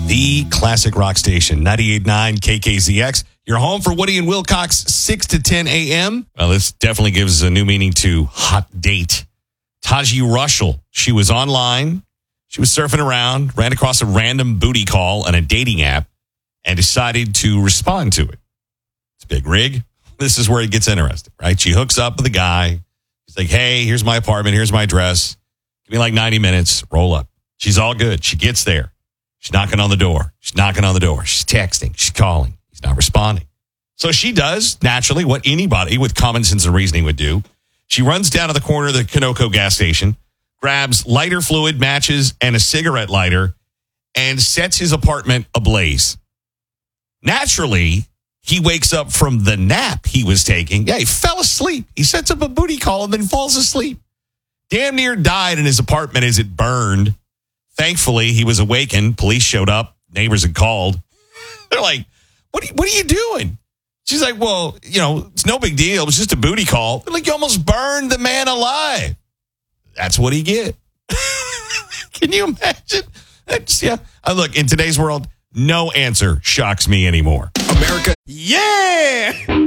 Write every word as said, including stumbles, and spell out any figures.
The classic rock station, ninety-eight point nine K K Z X. You're home for Woody and Wilcox, six to ten a.m. Well, this definitely gives a new meaning to hot date. Taji Russell, she was online. She was surfing around, ran across a random booty call on a dating app, and decided to respond to it. It's a big rig. This is where it gets interesting, right? She hooks up with a guy. He's like, hey, here's my apartment. Here's my address. Give me like ninety minutes. Roll up. She's all good. She gets there. She's knocking on the door. She's knocking on the door. She's texting. She's calling. He's not responding. So she does, naturally, what anybody with common sense and reasoning would do. She runs down to the corner of the Conoco gas station, grabs lighter fluid, matches, and a cigarette lighter, and sets his apartment ablaze. Naturally, he wakes up from the nap he was taking. Yeah, he fell asleep. He sets up a booty call and then falls asleep. Damn near died in his apartment as it burned. Thankfully, he was awakened. Police showed up. Neighbors had called. They're like, what are you, what are you doing? She's like, well, you know, it's no big deal. It was just a booty call. They're like, you almost burned the man alive. That's what he get. Can you imagine? That's, yeah. Uh, look, in today's world, no answer shocks me anymore. America. Yeah.